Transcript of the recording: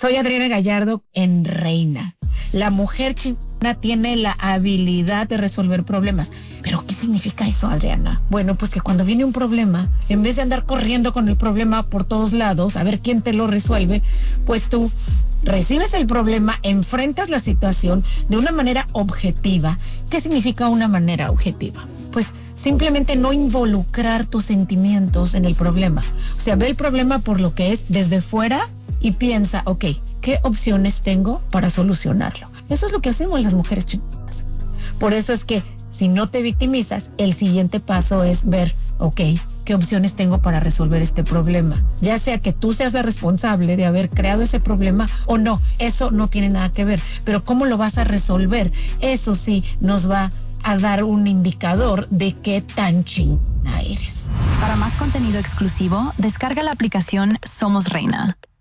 Soy Adriana Gallardo en Reina. La mujer chingona tiene la habilidad de resolver problemas. ¿Pero qué significa eso, Adriana? Bueno, pues que cuando viene un problema, en vez de andar corriendo con el problema por todos lados, a ver quién te lo resuelve, pues tú recibes el problema, enfrentas la situación de una manera objetiva. ¿Qué significa una manera objetiva? Pues simplemente no involucrar tus sentimientos en el problema. O sea, ve el problema por lo que es desde fuera y piensa, ok, ¿qué opciones tengo para solucionarlo? Eso es lo que hacemos las mujeres chingonas. Por eso es que si no te victimizas, el siguiente paso es ver, ok, ¿qué opciones tengo para resolver este problema? Ya sea que tú seas la responsable de haber creado ese problema o no, eso no tiene nada que ver. Pero ¿cómo lo vas a resolver? Eso sí nos va a dar un indicador de qué tan chingona eres. Para más contenido exclusivo, descarga la aplicación Somos Reina.